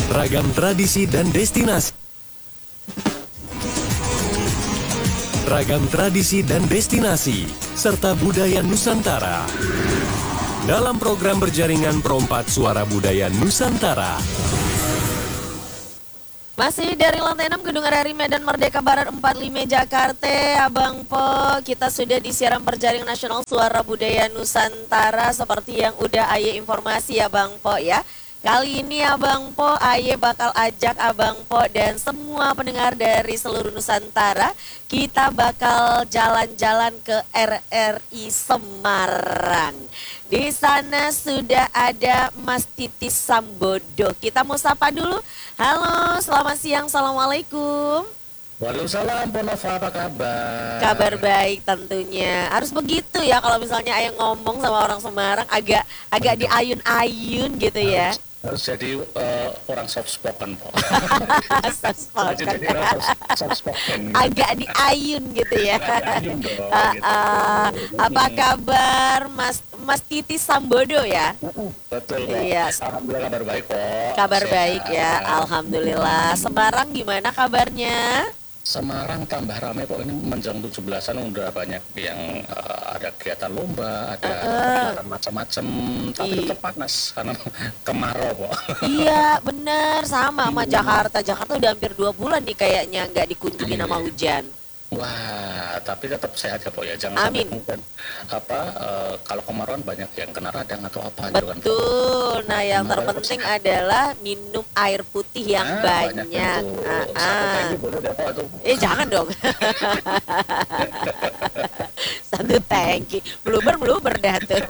Ragam tradisi dan destinasi. Ragam tradisi dan destinasi, serta budaya Nusantara. Dalam program berjaringan Perompat Suara Budaya Nusantara. Masih dari lantai 6 Gedung RRI Medan Merdeka Barat 45 Jakarta, Abang Po, kita sudah disiaran perjaringan nasional Suara Budaya Nusantara seperti yang udah Aye informasi ya Bang Po ya. Kali ini Abang Po, Aye bakal ajak Abang Po dan semua pendengar dari seluruh Nusantara, kita bakal jalan-jalan ke RRI Semarang. Di sana sudah ada Mas Titis Sambodo. Kita mau sapa dulu. Halo, selamat siang. Assalamualaikum. Waalaikumsalam, Bu Nova, apa kabar? Kabar baik tentunya. Harus begitu ya kalau misalnya Ayah ngomong sama orang Semarang agak diayun-ayun gitu ya. Harus jadi orang soft spoken, Po. Soft spoken. Jadi orang soft spoken. Agak diayun gitu ya. Ayun dong, gitu. Apa kabar Mas Titis Sambodo ya? Betul, Po. Iya. Alhamdulillah kabar baik, Po. Kabar Sehat. baik ya, alhamdulillah. Semarang gimana kabarnya? Semarang tambah ramai, Po. Ini menjelang 17-an udah banyak yang ada kegiatan lomba, ada kegiatan macam-macam, tapi tetap panas karena kemarau, Po. Iya bener, sama Jakarta. Jakarta udah hampir 2 bulan nih kayaknya nggak dikunjungi sama hujan. Wah, tapi tetap sehat ya, Po ya. Jangan Amin. sampai mungkin kalau kemarahan banyak yang kena radang atau apa gitu kan, Po. Betul, nah yang Kemarin terpenting adalah minum air putih yang banyak. itu. Satu tanki boleh deh, Po, itu. Jangan dong. Satu tangki, meluber dah tuh.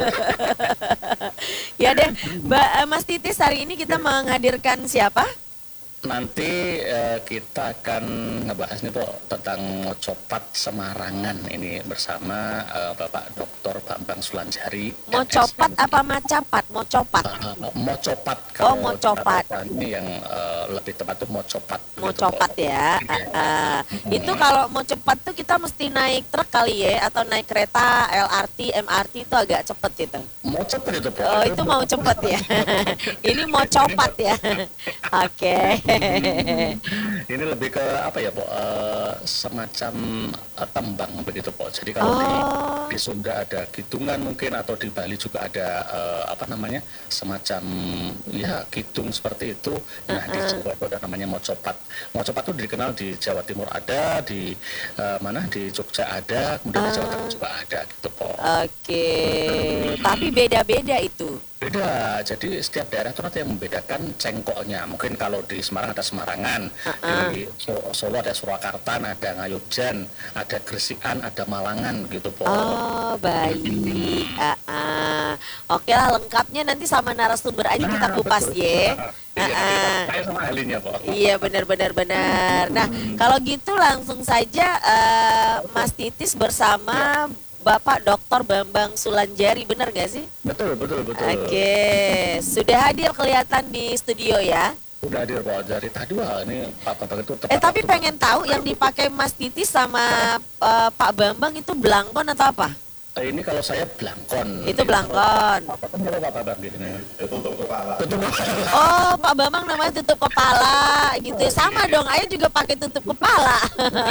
Ya deh, Mas Titis, hari ini kita menghadirkan siapa? Nanti kita akan ngebahas nih, Po, tentang Mocopat Semarangan ini bersama Bapak Dr. Bambang Sulanjari. Mocopat apa macapat? Mocopat. Mocopat. Oh, Mocopat. Ini yang lebih tepat tuh Mocopat. Mocopat ya. Itu kalau mau cepat tuh kita mesti naik truk kali ya, atau naik kereta, LRT, MRT itu agak cepet itu. Mau cepet itu, Po. Oh, itu mau cepet ya. Ini mau copat ya. Oke. Ini lebih ke apa ya, Po? Semacam tembang begitu, Po. Jadi kalau di Sunda ada kidungan mungkin, atau di Bali juga ada apa namanya, semacam ya kidung seperti itu. Nah, di Jawa itu ada namanya mocopat. Mocopat itu dikenal di Jawa Timur ada, di mana di Jogja ada, kemudian di Jawa Tengah juga ada gitu, Po. Oke. Tapi beda-beda itu. Beda, jadi setiap daerah itu nanti yang membedakan cengkoknya. Mungkin kalau di Semarang ada Semarangan, di Solo ada Surakarta, ada Ngayogjan, ada Gresikan, ada Malangan gitu, Po. Oh, baik. Oke lah, lengkapnya nanti sama narasumber aja kita kupas ya. Saya sama ahlinya, Po. Iya, benar. Nah, kalau gitu langsung saja Mas Titis bersama Bapak Dr. Bambang Sulanjari, benar gak sih? Betul. Oke, sudah hadir kelihatan di studio ya. Udah hadir, Po, dari tadi. Wah, ini Pak Bambang itu tepat Tapi waktu. pengen tahu yang dipakai Mas Titis sama Pak Bambang itu belangkon atau apa? Ini kalau saya belangkon. Itu belangkon. Apa Pak Bambang di sini? Tutup kepala. Oh, Pak Bambang namanya tutup kepala gitu. Sama dong, Ayah juga pakai tutup kepala.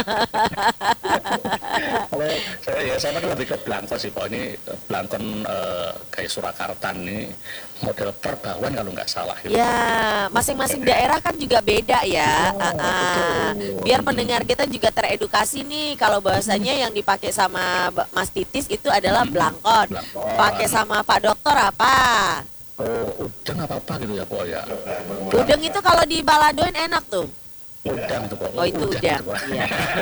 Kalau saya kan lebih ke belangkon sih, Po. Ini belangkon kayak Surakarta ini model perbawan kalau nggak salah. Gitu. Ya, masing-masing daerah kan juga beda ya. Biar pendengar kita juga teredukasi nih, kalau bahasanya yang dipakai sama Mas Titis itu adalah belangkon. Pakai sama Pak Dokter apa? Udang apa gitu ya, Po ya. Udang itu kalau di baladoin enak tuh. Udang itu, Po. Oh, itu udang. Iya.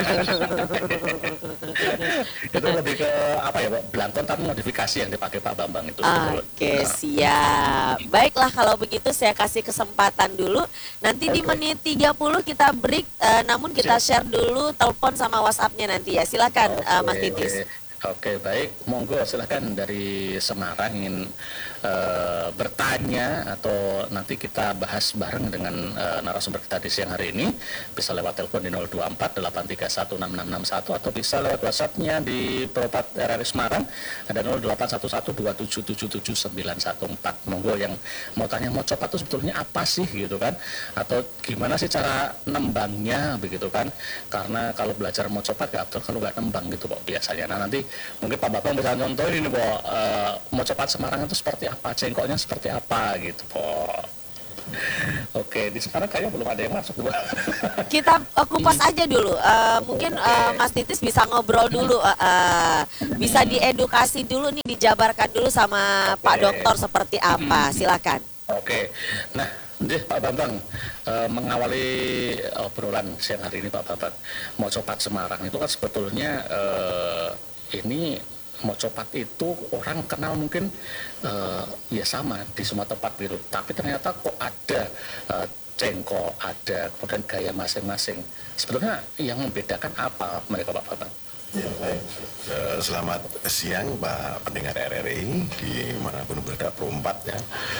Itu lebih ke apa ya, Po? Belangkon tapi modifikasi yang dipakai Pak Bambang itu. Oke, siap. Baiklah kalau begitu saya kasih kesempatan dulu. Nanti di menit 30 kita break, namun kita share dulu telepon sama WhatsApp-nya nanti ya. Silakan Mas Titis. Oke, baik. Monggo silahkan dari Semarang ingin bertanya atau nanti kita bahas bareng dengan narasumber kita di siang hari ini, bisa lewat telepon di 024 831 6661 atau bisa lewat WhatsApp-nya di Propat RRI Semarang ada 081127777914. Monggo yang mau tanya mau copat itu sebetulnya apa sih gitu kan, atau gimana sih cara nembangnya begitu kan, karena kalau belajar mau copat gak betul kalau nggak nembang gitu Pak biasanya. Nah nanti mungkin Pak Bambang bisa contohin ini Pak, mau copat Semarang itu seperti apa, cengkoknya seperti apa gitu Pak. Oke, di Semarang kayaknya belum ada yang masuk Bu. Kita kupas aja dulu. Mungkin Mas Titis bisa ngobrol dulu, bisa diedukasi dulu nih, dijabarkan dulu sama Pak Dokter seperti apa. Silakan. Oke, nah, Pak Bambang, mengawali obrolan siang hari ini Pak Bambang, mau copat Semarang itu kan sebetulnya ini mau copat itu orang kenal mungkin ya sama di semua tempat gitu, tapi ternyata kok ada cengkok, ada kemudian gaya masing-masing. Sebetulnya yang membedakan apa mereka Pak Bambang? Ya, baik. Selamat siang Pak pendengar RRI dimanapun berada, Pro4 ya.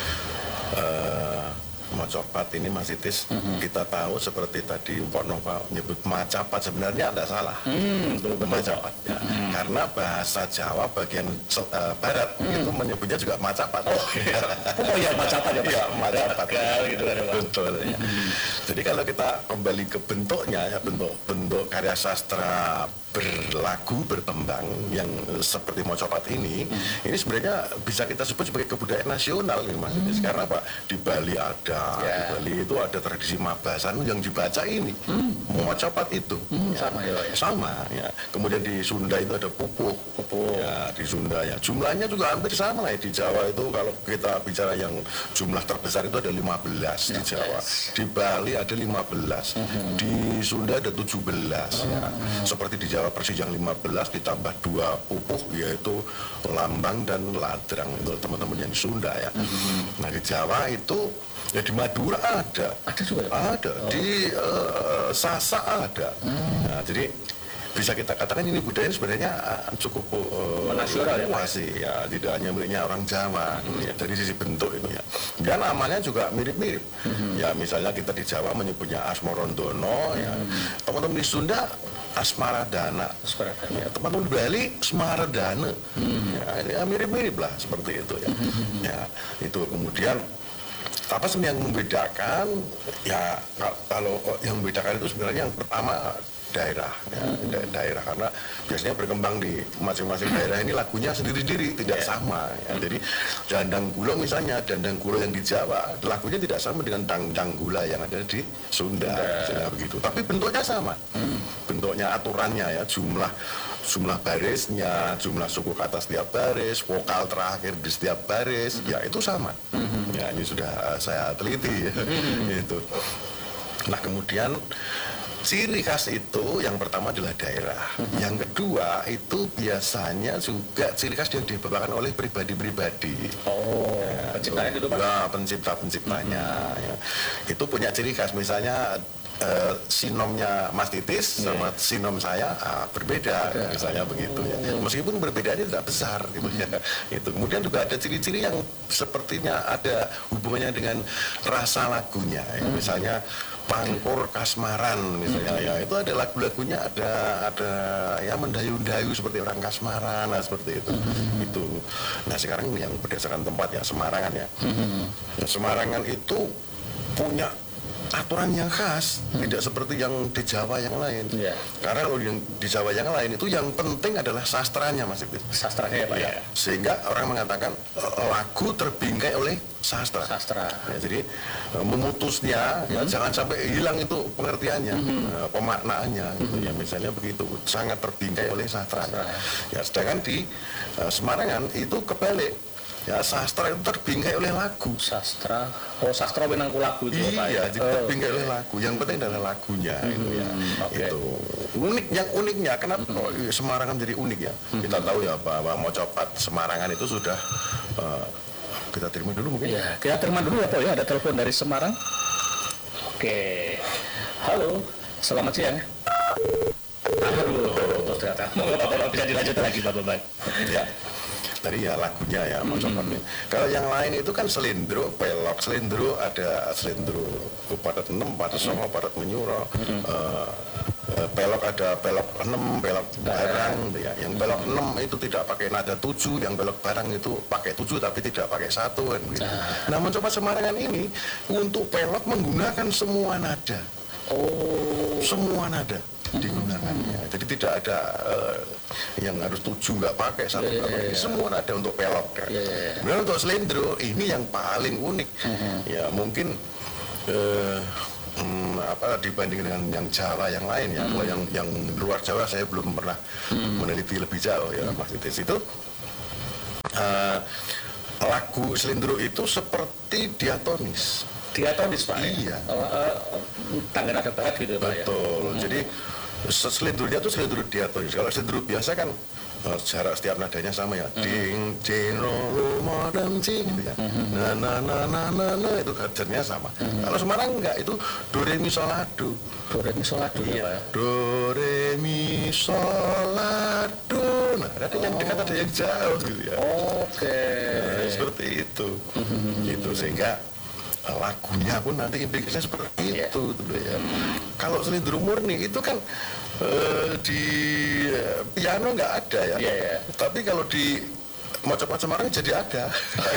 Mau copat ini Mas Titis, kita tahu seperti tadi Pak Nova menyebut macapat, sebenarnya tidak salah. Macapat ya. Karena bahasa Jawa bagian barat itu menyebutnya juga macapat. Oh ya, macapat ya. Iya, macapat. Gitu kan, Pak. Betul ya. Jadi kalau kita kembali ke bentuknya ya, bentuk karya sastra berlagu, bertembang yang seperti mau copat ini sebenarnya bisa kita sebut sebagai kebudayaan nasional ini Mas. Karena apa? Di Bali ada, di Bali itu ada tradisi mabasan yang dibaca ini. Mau copat itu. Sama ya. Sama ya. Kemudian di Sunda itu ada pupuk. Ya, di Sunda ya. Jumlahnya juga hampir sama lah ya. Di Jawa itu kalau kita bicara yang jumlah terbesar itu ada 15 di Jawa. Di Bali ada 15. Di Sunda ada 17 ya. Seperti di Jawa Persis yang 15 ditambah 2 pupuk yaitu lambang dan ladrang itu teman-teman yang di Sunda ya. Nah di Jawa itu ya di Madura ada juga ada di Sasak ada. Nah, jadi bisa kita katakan ini budaya sebenarnya cukup nasional ya, ya, tidak hanya miliknya orang Jawa ya, dari sisi bentuk itu ya. Dan namanya juga mirip-mirip. Ya misalnya kita di Jawa menyebutnya Asmorondono ya. Teman-teman di Sunda Asmaradana. Ya, teman-teman di Bali Semaradana. Ya, mirip-mirip lah seperti itu ya. Ya, itu kemudian apa sih yang membedakan? Ya kalau yang membedakan itu sebenarnya yang pertama daerah ya, daerah, karena biasanya berkembang di masing-masing daerah ini lagunya sendiri-sendiri tidak sama ya. Jadi Dandang Gulo misalnya, Dandang Gulo yang di Jawa lagunya tidak sama dengan Dandang Gula yang ada di Sunda begitu, tapi bentuknya sama. Bentuknya, aturannya ya, jumlah barisnya, jumlah suku kata setiap baris, vokal terakhir di setiap baris ya itu sama. Ya ini sudah saya teliti itu. Nah kemudian ciri khas itu yang pertama adalah daerah. Yang kedua itu biasanya juga ciri khas yang dibawakan oleh pribadi-pribadi. Penciptanya itu Pak? Ya, penciptanya. Ya. Itu punya ciri khas. Misalnya sinomnya Mas Titis sama sinom saya berbeda, misalnya begitu ya. Meskipun perbedaannya tidak besar gitu ya. Itu kemudian juga ada ciri-ciri yang sepertinya ada hubungannya dengan rasa lagunya. Ya. Misalnya Pangkur Kasmaran misalnya ya, itu ada lagu-lagunya, ada ya mendayu-dayu seperti orang Kasmaran lah, seperti itu. Itu. Nah sekarang yang berdasarkan tempat ya, Semarangan ya. Semarangan itu punya aturan yang khas, tidak seperti yang di Jawa yang lain. Karena kalau yang di Jawa yang lain itu yang penting adalah sastranya Mas Iblis. Sastranya ya Pak ya. Sehingga orang mengatakan lagu terbingkai oleh sastra. Ya, jadi memutusnya ya, jangan sampai hilang itu pengertiannya, pemaknaannya gitu ya, misalnya begitu, sangat terbingkai oleh sastra. Ya, sedangkan di Semarangan itu kebalik. Ya sastra itu terbingkai oleh lagu. Sastra wenangku lagu itu Pak. Iya, terbingkai oleh lagu. Yang penting adalah lagunya itu ya. Itu unik, yang uniknya kenapa Semarangan jadi unik ya? Kita tahu ya bahwa mau copat Semarangan itu sudah kita terima dulu mungkin. Ya, kita terima dulu ya Pak ya, ada telepon dari Semarang. Oke. Halo, selamat siang. Aduh, ternyata. Bapak bisa dilanjut lagi Bapak. Ya. Tadi ya lagunya ya Mau Copot nih. Kalau yang lain itu kan selindro, pelok. Selindro ada selindro padat 6, padat 9, padat menyuro. Pelok ada pelok 6, pelok barang ya. Yang pelok 6 itu tidak pakai nada 7, yang pelok barang itu pakai 7 tapi tidak pakai 1 kan gitu. Nah, Mencoba Semarangan ini untuk pelok menggunakan semua nada. Semua nada digunakannya. Jadi tidak ada yang harus 7 nggak pakai, 1 nggak pakai. Semua nada untuk pelok kan. Kemudian untuk selindro ini yang paling unik. Ya mungkin dibanding dengan yang Jawa yang lain ya. Kalau yang luar Jawa saya belum pernah meneliti lebih jauh ya Mas Titis. Itu lagu selindro itu seperti diatonis. Diatonis Pak. Iya. Tangga nada barat gitu Pak. Betul. Jadi selindronya itu selindro diatonis. Kalau selindro biasa kan jarak setiap nadanya sama ya. Ding ding ro ma dan cing gitu ya. Na itu kadarnya sama. Kalau Semarang enggak, itu do re mi sol la do. Do re mi sol la do ya Pak. Do re mi sol la do. Nah, ada yang dekat ada yang jauh gitu ya. Oke. Nah, seperti itu. Gitu sehingga lagunya pun nanti implikasinya seperti itu gitu ya. Kalau selindro murni itu kan di piano nggak ada ya. Tapi kalau di Mau Copot Semarangan jadi ada.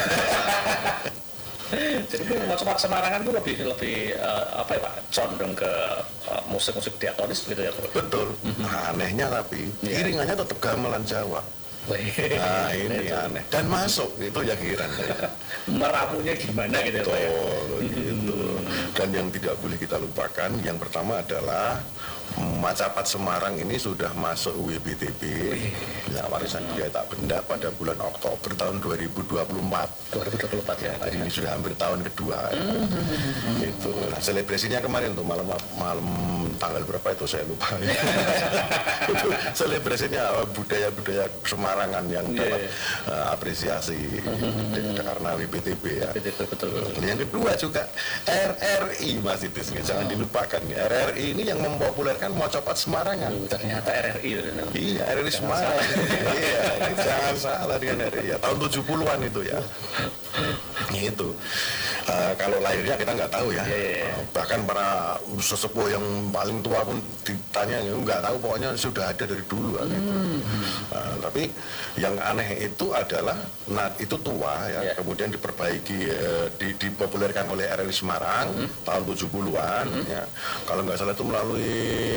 Jadi Mau Copot Semarangan itu lebih apa ya Pak, condong ke musik-musik diatonis gitu ya Pak. Betul. Anehnya tapi iringannya tetap gamelan Jawa. Nah ini aneh dan masuk itu yang heran. Meramunya gimana gitu Pak ya. Gitu. Dan yang tidak boleh kita lupakan yang pertama adalah Macapat Semarang ini sudah masuk WBTP ya, warisan budaya tak benda pada bulan Oktober tahun 2024 ya. Jadi ini sudah hampir tahun kedua itu. Nah, selebrasinya kemarin tuh malam tanggal berapa itu saya lupa. Itu selebrasinya budaya-budaya Semarangan yang dapat apresiasi karena WBTP ya. Betul. Yang kedua juga RRI Mas Titis, jangan dilupakan. RRI ini yang mempopulerkan Mau Copot Semarangan. Ternyata RRI. Iya, RRI Semarang. Iya, jangan salah dengan RRI ya. Tahun 70-an itu ya. Itu. Kalau lahirnya kita nggak tahu ya. Bahkan para sesepuh yang paling tua pun ditanya nggak tahu, pokoknya sudah ada dari dulu. Gitu. Tapi yang aneh itu adalah itu tua ya. Kemudian diperbaiki, dipopulerkan oleh RRI Semarang tahun 70-an. Ya. Kalau nggak salah itu melalui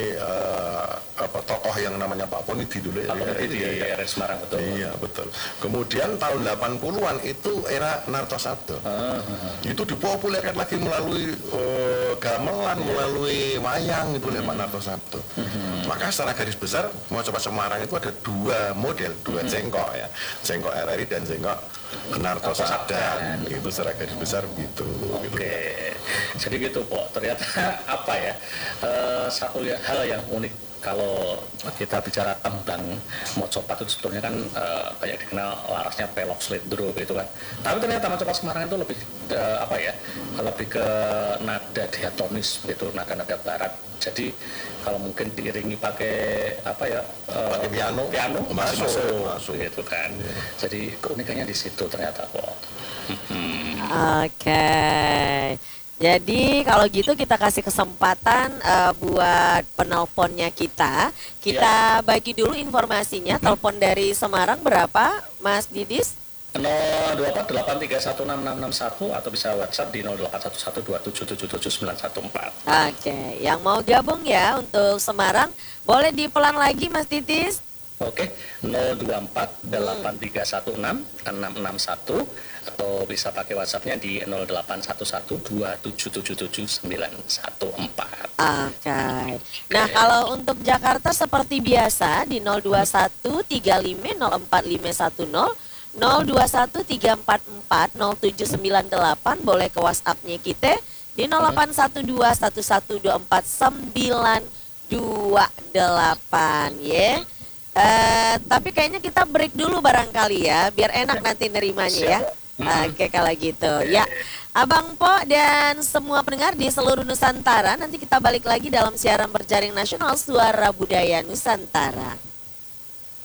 tokoh yang namanya Pak Ponidi dulu ya. Itu ya RRI Semarang betul. Iya betul. Kemudian tahun 80-an itu era Nartosabdo. Itu dipopulerkan lagi melalui gamelan, melalui wayang itu oleh Pak Nartosabdo. Maka secara garis besar Mau Copot Semarang itu ada dua model, dua cengkok ya. Cengkok RRI dan cengkok Nartosabdo. Itu secara garis besar gitu. Oke. Jadi gitu Pak. Ternyata apa ya? Satu hal yang unik kalau kita bicara tentang Mau Copot itu sebetulnya kan kayak dikenal larasnya pelok selindro gitu kan. Tapi ternyata Mau Copot Semarang itu lebih apa ya? Lebih ke nada diatonis gitu, nada-nada barat. Jadi kalau mungkin diiringi pakai apa ya? Pakai piano masuk gitu kan. Jadi keunikannya di situ ternyata kok. Oke. Jadi kalau gitu kita kasih kesempatan buat penelponnya kita. Kita bagi dulu informasinya. Telepon dari Semarang berapa, Mas Didis? 02483166661 atau bisa WhatsApp di 081127777914. Oke, yang mau gabung ya untuk Semarang boleh dipelan lagi Mas Titis. Oke, 02483166661 atau bisa pakai WhatsAppnya di 081127777914. Oke. Nah, kalau untuk Jakarta seperti biasa di 02135045510 02134407998 boleh ke WhatsApp-nya kita di 0812112928 ya. Tapi kayaknya kita break dulu barangkali ya, biar enak nanti nerimanya ya. Oke kalau gitu ya. Abang Po dan semua pendengar di seluruh Nusantara, nanti kita balik lagi dalam siaran berjaring nasional Suara Budaya Nusantara.